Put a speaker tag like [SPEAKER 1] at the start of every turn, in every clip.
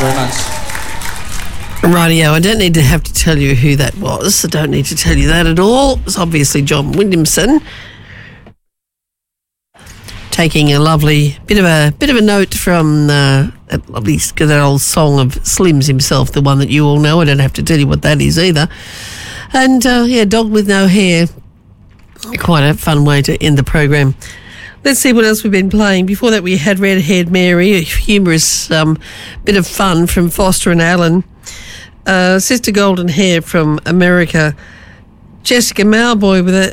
[SPEAKER 1] very much.
[SPEAKER 2] Rightio, I don't need to have to tell you who that was. I don't need to tell you that at all. It's obviously John Williamson taking a lovely bit of a note from that lovely good old song of Slim's himself, the one that you all know. I don't have to tell you what that is either. And Dog with No Hair. Quite a fun way to end the program. Let's see what else we've been playing. Before that, we had Red-Haired Mary, a humorous bit of fun from Foster and Allen. Sister Golden Hair from America. Jessica Mauboy with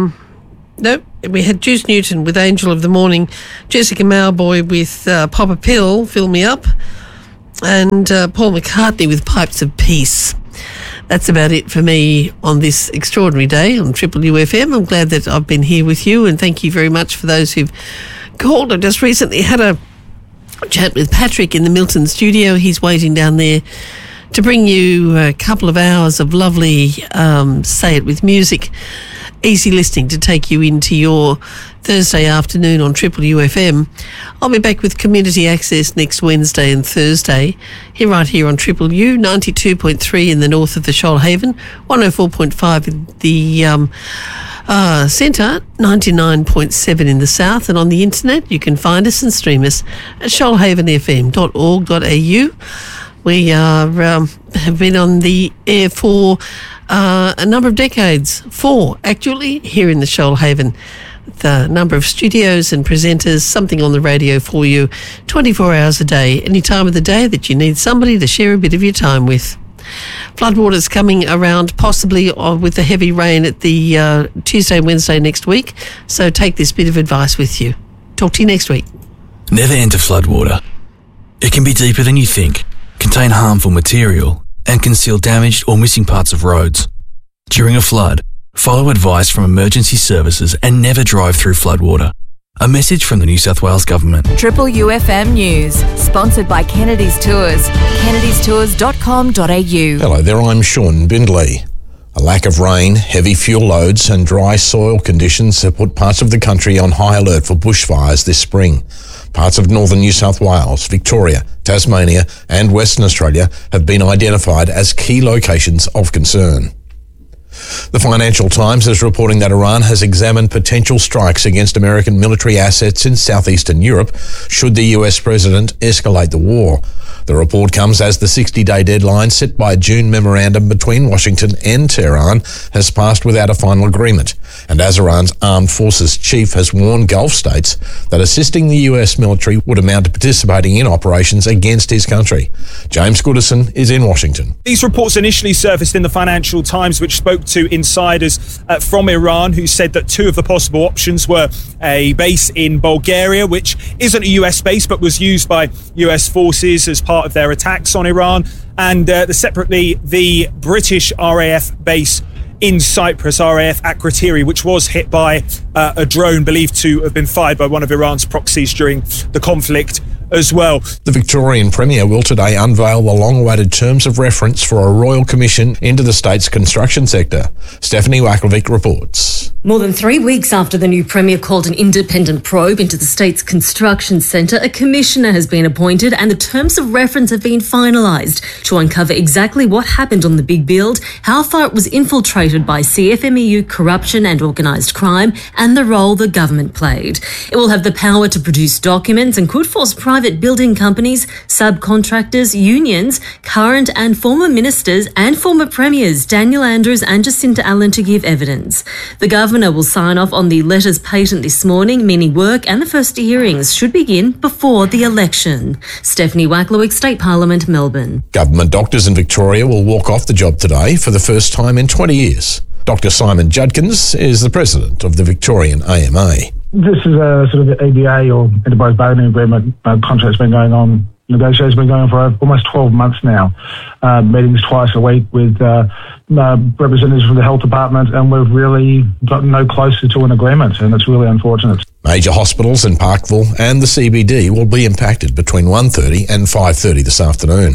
[SPEAKER 2] we had Juice Newton with Angel of the Morning. Jessica Mauboy with Pop a Pill, Fill Me Up. And Paul McCartney with Pipes of Peace. That's about it for me on this extraordinary day on Triple UFM. I'm glad that I've been here with you, and thank you very much for those who've called. I just recently had a chat with Patrick in the Milton studio. He's waiting down there to bring you a couple of hours of lovely Say It With music, easy listening to take you into your Thursday afternoon on Triple UFM. I'll be back with Community Access next Wednesday and Thursday, right here on Triple U, 92.3 in the north of the Shoalhaven, 104.5 in the centre, 99.7 in the south, and on the internet you can find us and stream us at shoalhavenfm.org.au. We have been on the air for a number of decades, 4 actually, here in the Shoalhaven. The number of studios and presenters, something on the radio for you 24 hours a day, any time of the day that you need somebody to share a bit of your time with. Floodwaters coming around possibly with the heavy rain at the Tuesday and Wednesday next week, so take this bit of advice with you. Talk to you next week.
[SPEAKER 3] Never enter floodwater. It can be deeper than you think, contain harmful material, and conceal damaged or missing parts of roads. During a flood, follow advice from emergency services and never drive through floodwater. A message from the New South Wales Government.
[SPEAKER 4] Triple UFM News, sponsored by Kennedy's Tours. kennedystours.com.au.
[SPEAKER 5] Hello there, I'm Sean Bindley. A lack of rain, heavy fuel loads and dry soil conditions have put parts of the country on high alert for bushfires this spring. Parts of northern New South Wales, Victoria, Tasmania and Western Australia have been identified as key locations of concern. The Financial Times is reporting that Iran has examined potential strikes against American military assets in southeastern Europe should the US president escalate the war. The report comes as the 60-day deadline set by a June memorandum between Washington and Tehran has passed without a final agreement, and as Iran's armed forces chief has warned Gulf states that assisting the US military would amount to participating in operations against his country. James Goodison is in Washington.
[SPEAKER 6] These reports initially surfaced in the Financial Times, which spoke to insiders from Iran who said that 2 of the possible options were a base in Bulgaria, which isn't a US base but was used by US forces as part of their attacks on Iran, and separately the British RAF base in Cyprus, RAF Akrotiri, which was hit by a drone believed to have been fired by one of Iran's proxies during the conflict as well.
[SPEAKER 5] The Victorian Premier will today unveil the long-awaited terms of reference for a royal commission into the state's construction sector. Stephanie Wacklevic reports.
[SPEAKER 7] More than 3 weeks after the new Premier called an independent probe into the state's construction centre, a commissioner has been appointed and the terms of reference have been finalised to uncover exactly what happened on the big build, how far it was infiltrated by CFMEU corruption and organised crime, and the role the government played. It will have the power to produce documents and could force private building companies, subcontractors, unions, current and former ministers and former premiers Daniel Andrews and Jacinta Allen to give evidence. The Governor will sign off on the letters patent this morning, meaning work and the first hearings should begin before the election. Stephanie Wacklewick, State Parliament, Melbourne.
[SPEAKER 5] Government doctors in Victoria will walk off the job today for the first time in 20 years. Dr Simon Judkins is the president of the Victorian AMA.
[SPEAKER 8] This is a sort of EBA or enterprise bargaining agreement contract's been going on. Negotiations have been going on for almost 12 months now. Meetings twice a week with representatives from the health department, and we've really gotten no closer to an agreement, and it's really unfortunate.
[SPEAKER 5] Major hospitals in Parkville and the CBD will be impacted between 1:30 and 5:30 this afternoon.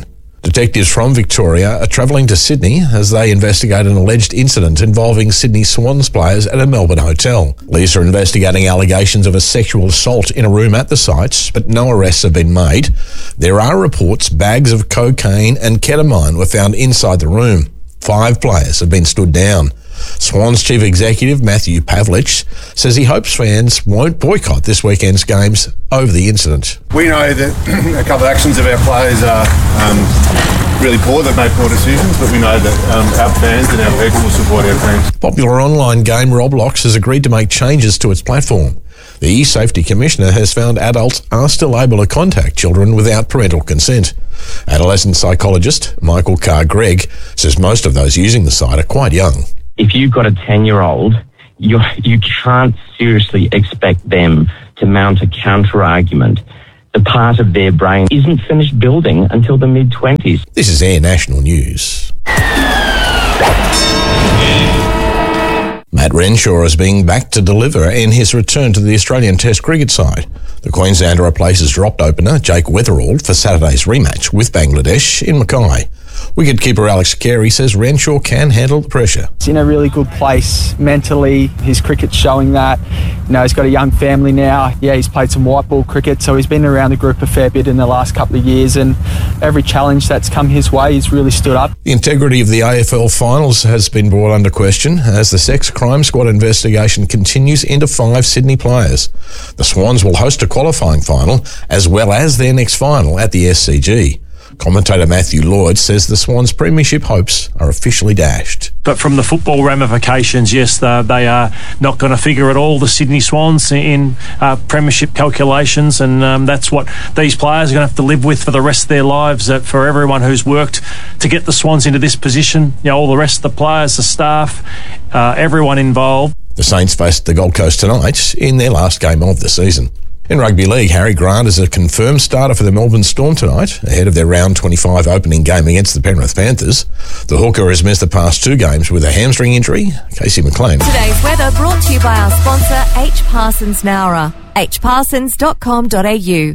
[SPEAKER 5] Detectives from Victoria are travelling to Sydney as they investigate an alleged incident involving Sydney Swans players at a Melbourne hotel. Police are investigating allegations of a sexual assault in a room at the sites, but no arrests have been made. There are reports bags of cocaine and ketamine were found inside the room. 5 players have been stood down. Swans Chief Executive Matthew Pavlich says he hopes fans won't boycott this weekend's games over the incident.
[SPEAKER 1] We know that a couple of actions of our players are really poor. They've made poor decisions, but we know that our fans and our people will support our teams.
[SPEAKER 5] Popular online game Roblox has agreed to make changes to its platform. The E-Safety Commissioner has found adults are still able to contact children without parental consent. Adolescent psychologist Michael Carr-Gregg says most of those using the site are quite young.
[SPEAKER 9] If you've got a 10-year-old, you can't seriously expect them to mount a counter-argument. The part of their brain isn't finished building until the mid-20s.
[SPEAKER 5] This is Air National News. Matt Renshaw is being backed to deliver in his return to the Australian Test cricket side. The Queenslander replaces dropped opener Jake Weatherald for Saturday's rematch with Bangladesh in Mackay. Wicketkeeper Alex Carey says Renshaw can handle the pressure.
[SPEAKER 10] He's in a really good place mentally. His cricket's showing that. He's got a young family now. Yeah, he's played some white ball cricket, so he's been around the group a fair bit in the last couple of years, and every challenge that's come his way, he's really stood up.
[SPEAKER 5] The integrity of the AFL finals has been brought under question as the Sex Crime Squad investigation continues into 5 Sydney players. The Swans will host a qualifying final as well as their next final at the SCG. Commentator Matthew Lloyd says the Swans' premiership hopes are officially dashed.
[SPEAKER 11] But from the football ramifications, yes, they are not going to figure at all, the Sydney Swans, in premiership calculations, and that's what these players are going to have to live with for the rest of their lives. For everyone who's worked to get the Swans into this position, all the rest of the players, the staff, everyone involved.
[SPEAKER 5] The Saints faced the Gold Coast tonight in their last game of the season. In rugby league, Harry Grant is a confirmed starter for the Melbourne Storm tonight, ahead of their round 25 opening game against the Penrith Panthers. The hooker has missed the past 2 games with a hamstring injury. Casey McLean.
[SPEAKER 4] Today's weather brought to you by our sponsor, H. Parsons Nowra. hparsons.com.au.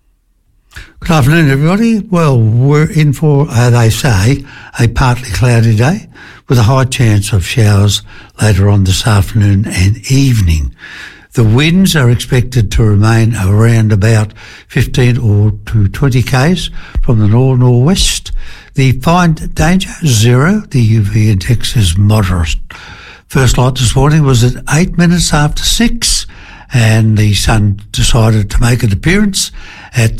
[SPEAKER 12] Good afternoon, everybody. Well, we're in for, they say, a partly cloudy day with a high chance of showers later on this afternoon and evening. The winds are expected to remain around about 15 or to 20 k's from the north-northwest. The fine danger, 0. The UV index is moderate. First light this morning was at 8 minutes after 6, and the sun decided to make an appearance at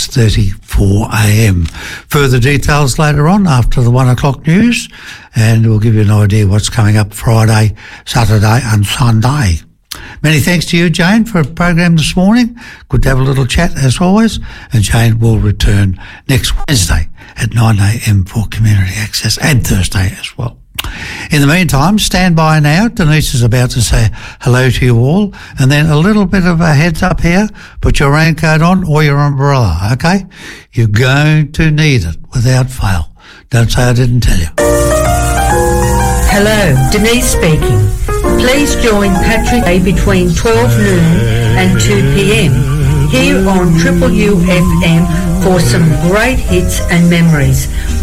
[SPEAKER 12] 6:34 a.m. Further details later on after the 1 o'clock news, and we'll give you an idea what's coming up Friday, Saturday and Sunday. Many thanks to you, Jane, for a program this morning. Good to have a little chat, as always. And Jane will return next Wednesday at 9 a.m. for Community Access, and Thursday as well. In the meantime, stand by now. Denise is about to say hello to you all. And then a little bit of a heads up here. Put your raincoat on or your umbrella, okay? You're going to need it without fail. Don't say I didn't tell you.
[SPEAKER 13] Hello, Denise speaking. Please join Patrick Day between 12 noon and 2 p.m. here on Triple U FM for some great hits and memories.